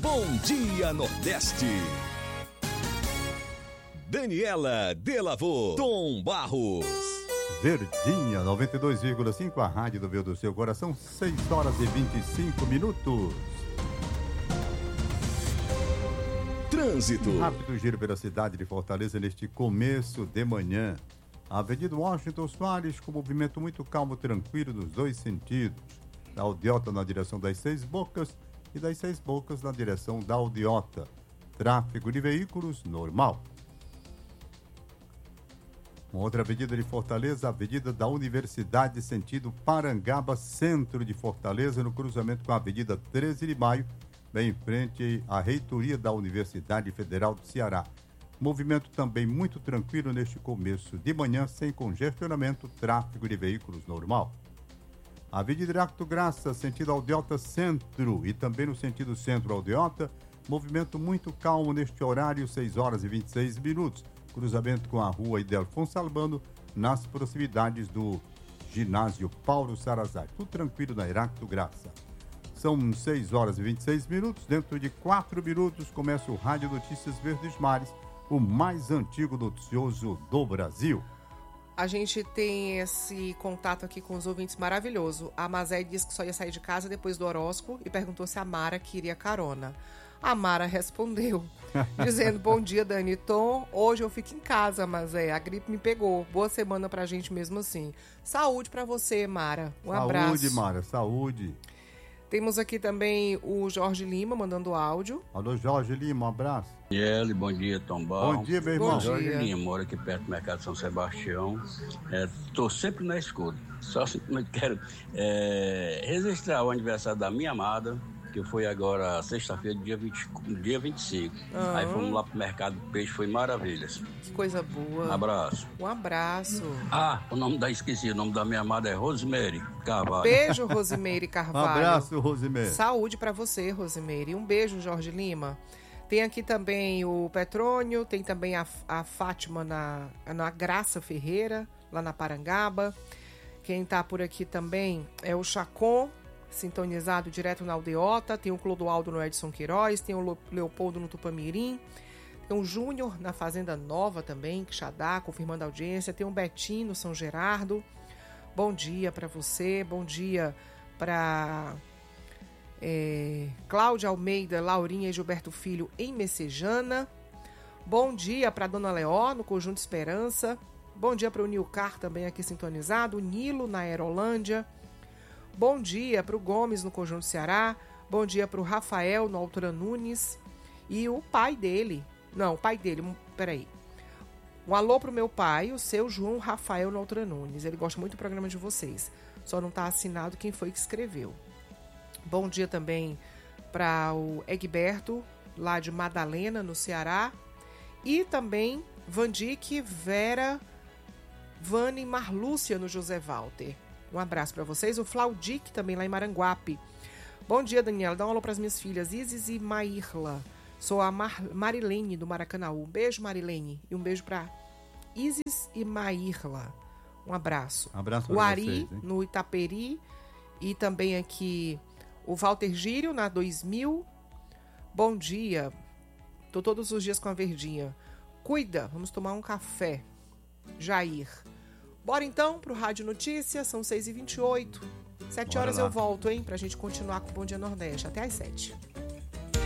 Bom Dia Nordeste. Daniela Delavô, Tom Barros. Verdinha 92,5, a rádio do Vê do seu coração, 6 horas e 25 minutos. Trânsito. Um rápido giro pela cidade de Fortaleza neste começo de manhã. A Avenida Washington Soares com movimento muito calmo, tranquilo nos dois sentidos. Da Aldeota na direção das Seis Bocas e das Seis Bocas na direção da Aldeota. Tráfego de veículos normal. Uma outra avenida de Fortaleza, a Avenida da Universidade, sentido Parangaba, centro de Fortaleza, no cruzamento com a Avenida 13 de Maio, bem em frente à reitoria da Universidade Federal do Ceará. Movimento também muito tranquilo neste começo de manhã, sem congestionamento, tráfego de veículos normal. A Avenida Heráclito Graça, sentido Aldeota Centro, e também no sentido Centro-Aldeota, movimento muito calmo neste horário, 6 horas e 26 minutos. Cruzamento com a rua Idelfonso Albano, nas proximidades do ginásio Paulo Sarazar. Tudo tranquilo na Heráclito Graça. São 6 horas e 26 minutos. Dentro de 4 minutos começa o Rádio Notícias Verdes Mares, o mais antigo noticioso do Brasil. A gente tem esse contato aqui com os ouvintes maravilhoso. A Mazé disse que só ia sair de casa depois do horóscopo e perguntou se a Mara queria carona. A Mara respondeu, dizendo: bom dia, Dani Tom. Hoje eu fico em casa, Mazé. A gripe me pegou. Boa semana pra gente mesmo assim. Saúde pra você, Mara. Um abraço. Saúde, Mara. Saúde. Temos aqui também o Jorge Lima mandando áudio. Alô, Jorge Lima, um abraço. Bom dia, Tom Barros. Bom dia, meu irmão. Bom dia. Jorge Lima, moro aqui perto do Mercado São Sebastião. Estou sempre na escuta. Só simplesmente quero registrar o aniversário da minha amada, que foi agora sexta-feira, dia 25. Aí fomos lá pro Mercado do Peixe, foi maravilhas. Que coisa boa. Um abraço. Um abraço. Esqueci, o nome da minha amada é Rosemary Carvalho. Beijo, Rosemary Um Carvalho. abraço, Rosemary. Saúde pra você, Rosemary. Um beijo, Jorge Lima. Tem aqui também o Petrônio, tem também a Fátima na Graça Ferreira, lá na Parangaba. Quem tá por aqui também é o Chacon, sintonizado direto na Aldeota. Tem o Clodoaldo no Edson Queiroz, tem o Leopoldo no Tupamirim. Tem o Júnior na Fazenda Nova também, Quixadá, confirmando a audiência. Tem o Betinho no São Gerardo. Bom dia para você, bom dia para Cláudia Almeida, Laurinha e Gilberto Filho em Messejana. Bom dia para Dona Leó no Conjunto Esperança. Bom dia para o Nilcar também aqui sintonizado. O Nilo na Aerolândia. Bom dia para o Gomes no Conjunto Ceará. Bom dia para o Rafael no Altura Nunes. E o pai dele. Não, o pai dele, peraí. Um alô pro meu pai, o seu João Rafael no Altura Nunes. Ele gosta muito do programa de vocês. Só não tá assinado quem foi que escreveu. Bom dia também para o Egberto, lá de Madalena, no Ceará. E também Vandique, Vera, Vane e Marlúcia no José Walter. Um abraço para vocês. O Flaudic também lá em Maranguape. Bom dia, Daniela. Dá um alô para as minhas filhas Isis e Maírla. Sou a Marilene do Maracanaú. Um beijo, Marilene. E um beijo para Isis e Maírla. Um abraço. Um abraço para o Ari, vocês, hein? no Itaperi. E também aqui o Walter Gírio, na 2000. Bom dia. Tô todos os dias com a Verdinha. Cuida, vamos tomar um café. Jair. Bora então pro Rádio Notícias, são 6h28. 7 horas eu volto, hein? Pra gente continuar com o Bom Dia Nordeste. Até às 7.